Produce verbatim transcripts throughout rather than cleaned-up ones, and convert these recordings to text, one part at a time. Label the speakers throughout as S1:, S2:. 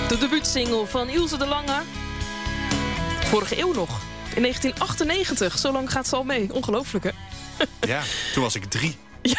S1: De debuutsingle van Ilse de Lange. Vorige eeuw nog. In negentien achtennegentig. Zo lang gaat ze al mee. Ongelooflijk, hè?
S2: Ja, toen was ik drie.
S1: Ja.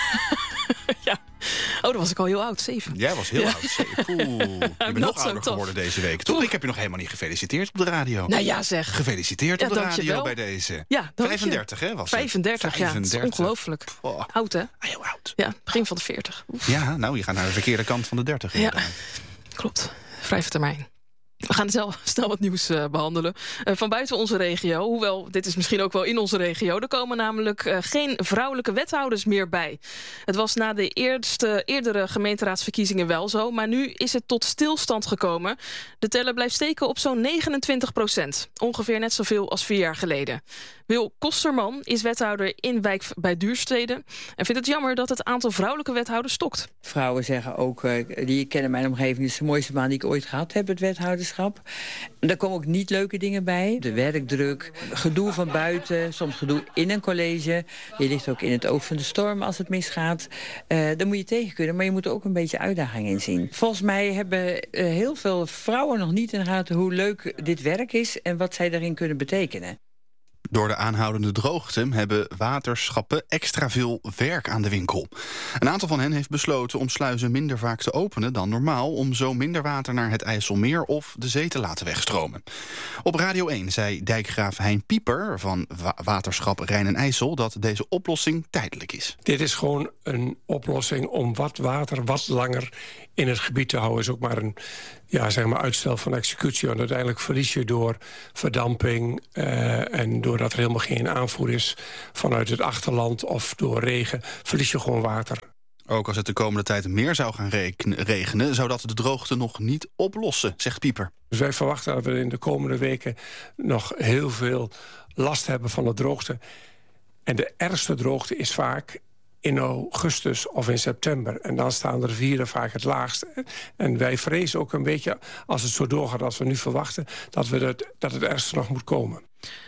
S1: ja. Oh, dan was ik al heel oud. Zeven.
S2: Jij was heel ja. oud. Zeven. Oeh, je bent nog ouder
S1: tof.
S2: geworden deze week. Toch? Ik heb je nog helemaal niet gefeliciteerd op de radio.
S1: Nou ja, zeg.
S2: Gefeliciteerd
S1: ja,
S2: op de radio
S1: wel.
S2: bij deze.
S1: Ja,
S2: vijfendertig, hè? Was
S1: vijfendertig,
S2: het?
S1: ja. Dat is ongelooflijk.
S2: Oh.
S1: Oud, hè?
S2: Heel oud.
S1: Ja, begin van de veertig. Oef.
S2: Ja, nou, je gaat naar de verkeerde kant van de dertig.
S1: Ja, klopt. Vrij termijn. We gaan snel, snel wat nieuws uh, behandelen. Uh, van buiten onze regio, hoewel dit is misschien ook wel in onze regio... er komen namelijk uh, geen vrouwelijke wethouders meer bij. Het was na de eerste, eerdere gemeenteraadsverkiezingen wel zo... maar nu is het tot stilstand gekomen. De teller blijft steken op zo'n negenentwintig procent. Ongeveer net zoveel als vier jaar geleden. Wil Kosterman is wethouder in Wijk bij Duurstede... en vindt het jammer dat het aantal vrouwelijke wethouders stokt.
S3: Vrouwen zeggen ook, uh, die ik ken in mijn omgeving... het is de mooiste baan die ik ooit gehad heb, het wethouderschap. Daar komen ook niet leuke dingen bij. De werkdruk, gedoe van buiten, soms gedoe in een college. Je ligt ook in het oog van de storm als het misgaat. Uh, daar moet je tegen kunnen, maar je moet er ook een beetje uitdaging in zien. Volgens mij hebben uh, heel veel vrouwen nog niet in de gaten... hoe leuk dit werk is en wat zij daarin kunnen betekenen.
S2: Door de aanhoudende droogte hebben waterschappen extra veel werk aan de winkel. Een aantal van hen heeft besloten om sluizen minder vaak te openen dan normaal... om zo minder water naar het IJsselmeer of de zee te laten wegstromen. Op Radio één zei dijkgraaf Hein Pieper van wa- waterschap Rijn en IJssel... dat deze oplossing tijdelijk is.
S4: Dit is gewoon een oplossing om wat water wat langer in het gebied te houden. Is ook maar een ja, zeg maar uitstel van executie. Want uiteindelijk verlies je door verdamping uh, en doordat er helemaal geen aanvoer is vanuit het achterland of door regen, verlies je gewoon water.
S2: Ook als het de komende tijd meer zou gaan regenen, zou dat de droogte nog niet oplossen, zegt Pieper.
S4: Dus wij verwachten dat we in de komende weken nog heel veel last hebben van de droogte. En de ergste droogte is vaak in augustus of in september. En dan staan de rivieren vaak het laagst. En wij vrezen ook een beetje, als het zo doorgaat als we nu verwachten... dat, we het, dat het ergste nog moet komen.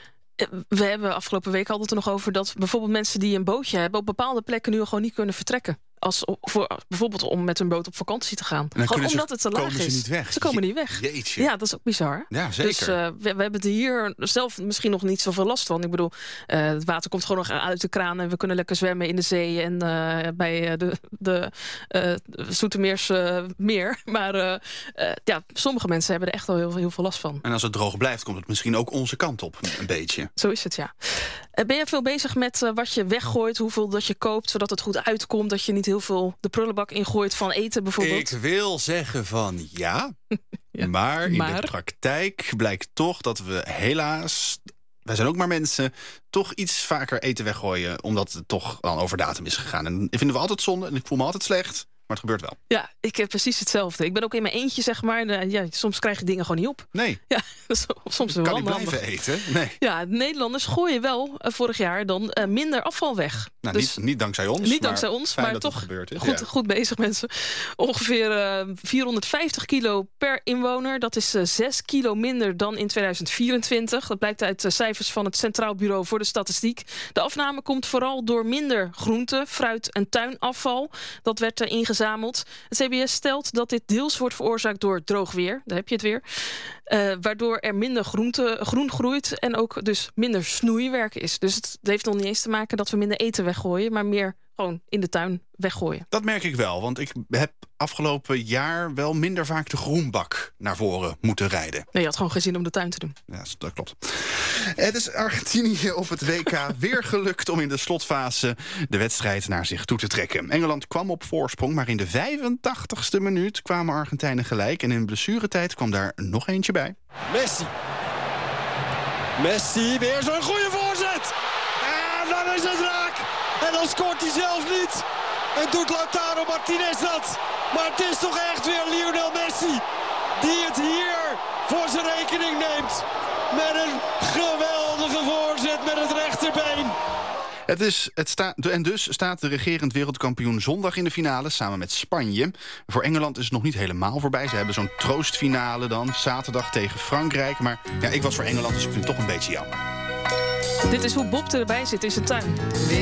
S1: We hebben afgelopen week hadden het er nog over... dat bijvoorbeeld mensen die een bootje hebben... op bepaalde plekken nu gewoon niet kunnen vertrekken. Als voor, bijvoorbeeld om met hun boot op vakantie te gaan. Gewoon omdat het te laag is.
S2: Ze niet weg.
S1: Ze komen niet weg.
S2: Jeetje.
S1: Ja, dat is ook bizar.
S2: Ja, zeker.
S1: Dus uh, we, we hebben het hier zelf misschien nog niet zoveel last van. Ik bedoel, uh, het water komt gewoon nog uit de kraan... en we kunnen lekker zwemmen in de zee... en uh, bij de, de uh, Zoetermeerse uh, meer. Maar uh, uh, ja, sommige mensen hebben er echt al heel, heel veel last van.
S2: En als het droog blijft, komt het misschien ook onze kant op. Een beetje.
S1: Zo is het, ja. Uh, ben je veel bezig met uh, wat je weggooit? Hoeveel dat je koopt, zodat het goed uitkomt... dat je niet heel veel de prullenbak ingooit van eten bijvoorbeeld?
S2: Ik wil zeggen van ja, ja. Maar in
S1: maar...
S2: de praktijk blijkt toch dat we helaas... wij zijn ook maar mensen, toch iets vaker eten weggooien... omdat het toch al over datum is gegaan. En dat vinden we altijd zonde en ik voel me altijd slecht... maar het gebeurt wel.
S1: Ja, ik heb precies hetzelfde. Ik ben ook in mijn eentje, zeg maar. Uh, ja, soms krijg je dingen gewoon niet op.
S2: Nee.
S1: Ja, soms wel
S2: kan niet
S1: handig.
S2: blijven eten? Nee.
S1: Ja, Nederlanders gooien wel uh, vorig jaar dan uh, minder afval weg.
S2: Nou,
S1: dus,
S2: niet, niet dankzij ons.
S1: Niet dankzij ons, maar toch goed, ja. goed bezig mensen. Ongeveer uh, vierhonderdvijftig kilo per inwoner. Dat is uh, zes kilo minder dan in tweeduizend vierentwintig. Dat blijkt uit uh, cijfers van het Centraal Bureau voor de Statistiek. De afname komt vooral door minder groente, fruit en tuinafval. Dat werd uh, ingezameld. Het C B S stelt dat dit deels wordt veroorzaakt door droog weer. Daar heb je het weer. Uh, waardoor er minder groente, groen groeit en ook dus minder snoeiwerk is. Dus het heeft nog niet eens te maken dat we minder eten weggooien, maar meer gewoon in de tuin weggooien.
S2: Dat merk ik wel, want ik heb afgelopen jaar wel minder vaak de groenbak naar voren moeten rijden.
S1: Nee, je had gewoon geen zin om de tuin te doen.
S2: Ja, dat klopt. Het is Argentinië op het W K weer gelukt om in de slotfase de wedstrijd naar zich toe te trekken. Engeland kwam op voorsprong, maar in de vijfentachtigste minuut kwamen Argentijnen gelijk. En in blessuretijd kwam daar nog eentje bij.
S5: Messi. Messi, weer zo'n goede voorzet. En dan is het raak. En dan scoort hij zelf niet. En doet Lautaro Martinez dat. Maar het is toch echt weer Lionel Messi die het hier voor zijn rekening neemt. Met een geweldige voorzet met het rechterbeen.
S2: Het is, het sta, en dus staat de regerend wereldkampioen zondag in de finale samen met Spanje. Voor Engeland is het nog niet helemaal voorbij. Ze hebben zo'n troostfinale dan, zaterdag tegen Frankrijk. Maar ja, ik was voor Engeland, dus ik vind het toch een beetje jammer.
S1: Dit is hoe Bob erbij zit in zijn tuin.